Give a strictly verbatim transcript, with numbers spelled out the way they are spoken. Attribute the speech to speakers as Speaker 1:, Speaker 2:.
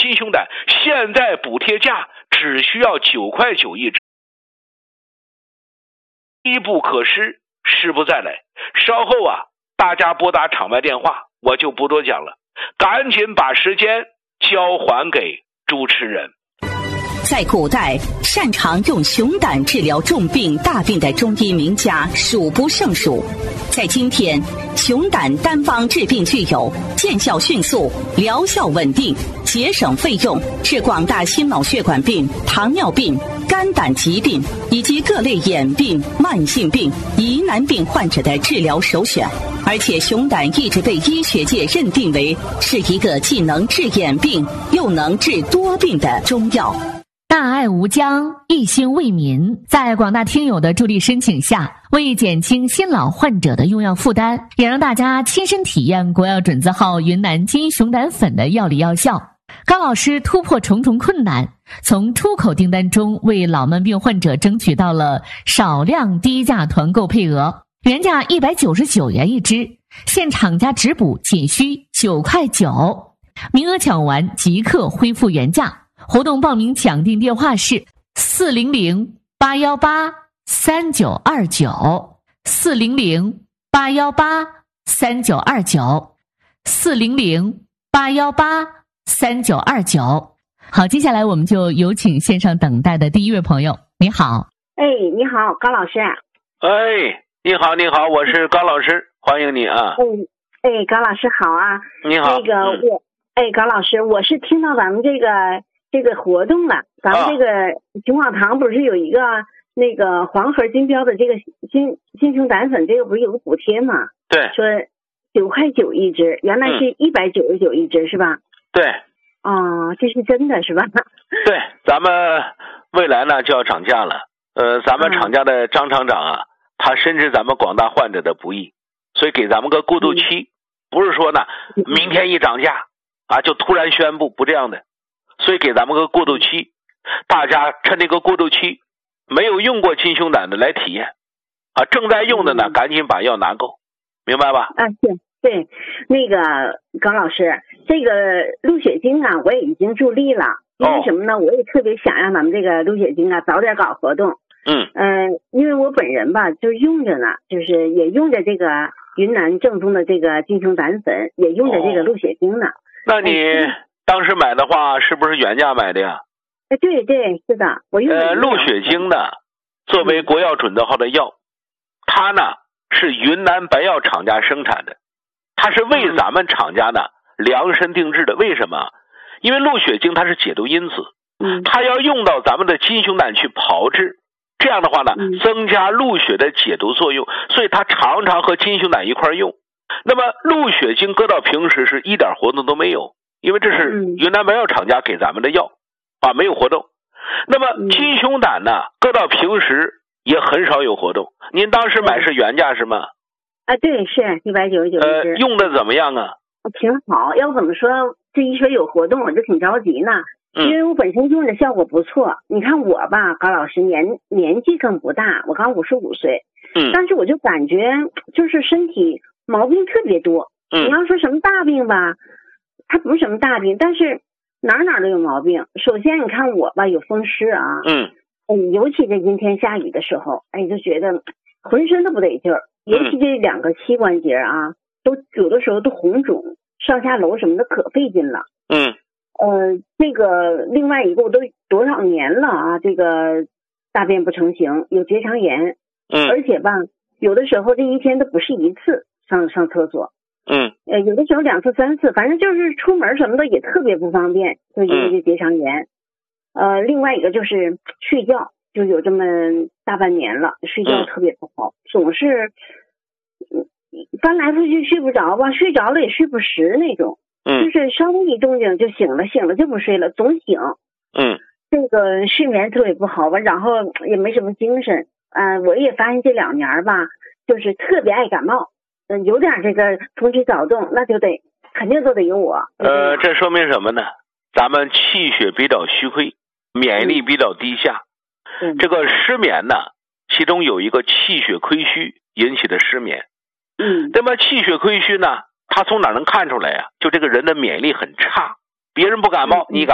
Speaker 1: 金熊胆现在补贴价只需要九块九一支，一不可失，失不再来。稍后啊，大家拨打场外电话，我就不多讲了，赶紧把时间交还给主持人。
Speaker 2: 在古代，擅长用熊胆治疗重病大病的中医名家数不胜数。在今天，熊胆单方治病具有见效迅速、疗效稳定、节省费用，是广大心脑血管病、糖尿病、肝胆疾病以及各类眼病、慢性病、疑难病患者的治疗首选。而且熊胆一直被医学界认定为是一个既能治眼病又能治多病的中药。
Speaker 3: 大爱无疆，一心为民，在广大听友的助力申请下，为减轻新老患者的用药负担，也让大家亲身体验国药准字号云南金熊胆粉的药理药效。高老师突破重重困难，从出口订单中为老慢病患者争取到了少量低价团购配额，原价一百九十九元一支，现厂家直补仅需九块九，名额抢完即刻恢复原价。活动报名抢订电话是四零零八幺八三九二九，四零零八幺八三九二九，四零零八幺八三九二九。好，接下来我们就有请线上等待的第一位朋友。你好。
Speaker 4: 哎，你好，高老师。
Speaker 1: 哎，你好，你好，我是高老师，欢迎你啊。
Speaker 4: 嗯，哎，高老师好啊。
Speaker 1: 你好。
Speaker 4: 那个我，嗯、哎，高老师，我是听到咱们这个。这个活动了，咱们这个熊宝堂不是有一个那个黄盒金标的这个金金熊胆粉，这个不是有个补贴吗？
Speaker 1: 对，
Speaker 4: 说九块九一支，原来是一百九十九一支、嗯、是吧？
Speaker 1: 对。
Speaker 4: 哦，这是真的是吧？
Speaker 1: 对，咱们未来呢就要涨价了。呃，咱们厂家的张厂长啊，嗯、他深知咱们广大患者的不易，所以给咱们个过渡期，嗯、不是说呢明天一涨价啊就突然宣布，不这样的。所以给咱们个过渡期，大家趁这个过渡期，没有用过金熊胆的来体验，啊，正在用的呢，赶紧把药拿够，明白吧？
Speaker 4: 啊，对对，那个高老师，这个鹿血精啊，我也已经助力了，因为什么呢？哦、我也特别想让咱们这个鹿血精啊早点搞活动。
Speaker 1: 嗯。
Speaker 4: 呃，因为我本人吧，就用着呢，就是也用着这个云南正宗的这个金熊胆粉，也用着这个鹿血精呢。
Speaker 1: 哦、那你？哎当时买的话是不是原价买的呀？
Speaker 4: 哎，对对，是的，我用
Speaker 1: 呃，鹿血精呢，作为国药准字号的药，它呢是云南白药厂家生产的，它是为咱们厂家呢量身定制的。为什么？因为鹿血精它是解毒因子，它要用到咱们的金熊胆去炮制，这样的话呢，增加鹿血的解毒作用，所以它常常和金熊胆一块用。那么鹿血精搁到平时是一点活动都没有。因为这是云南白药厂家给咱们的药，啊，没有活动。那么金熊胆呢，搁到平时也很少有活动。您当时买是原价是吗？
Speaker 4: 啊，对，是一百九十九一支。
Speaker 1: 呃，用的怎么样啊？
Speaker 4: 挺好。要怎么说，这一说有活动，我就挺着急呢。
Speaker 1: 嗯、
Speaker 4: 因为我本身用的效果不错。你看我吧，高老师年年纪更不大，我刚五十五岁。
Speaker 1: 嗯。
Speaker 4: 但是我就感觉就是身体毛病特别多。
Speaker 1: 嗯。
Speaker 4: 你要说什么大病吧？它不是什么大病，但是哪哪都有毛病。首先你看我吧，有风湿啊，
Speaker 1: 嗯，
Speaker 4: 嗯，尤其这阴天下雨的时候，哎，就觉得浑身都不得劲儿，尤其这两个膝关节啊，都有的时候都红肿，上下楼什么的可费劲了。
Speaker 1: 嗯，
Speaker 4: 呃，这个另外一个我都多少年了啊，这个大便不成形，有结肠炎，
Speaker 1: 嗯，
Speaker 4: 而且吧，有的时候这一天都不是一次上上厕所。
Speaker 1: 嗯，
Speaker 4: 呃，有的时候两次三次，反正就是出门什么的也特别不方便，就因为这结肠炎。嗯、呃，另外一个就是睡觉，就有这么大半年了，睡觉特别不好，嗯、总是翻来覆去睡不着吧，睡着了也睡不实那种。
Speaker 1: 嗯，
Speaker 4: 就是稍微一动静就醒了，醒了就不睡了，总醒。
Speaker 1: 嗯，
Speaker 4: 这个睡眠特别不好吧，然后也没什么精神。嗯、呃，我也发现这两年吧，就是特别爱感冒。嗯，有点这个风吹草动，那就得肯定都得有我。
Speaker 1: 呃，这说明什么呢？咱们气血比较虚亏，免疫力比较低下。
Speaker 4: 嗯，
Speaker 1: 这个失眠呢，其中有一个气血亏虚引起的失眠。
Speaker 4: 嗯，
Speaker 1: 那么气血亏虚呢，它从哪能看出来呀、啊？就这个人的免疫力很差，别人不感冒，
Speaker 4: 嗯、
Speaker 1: 你感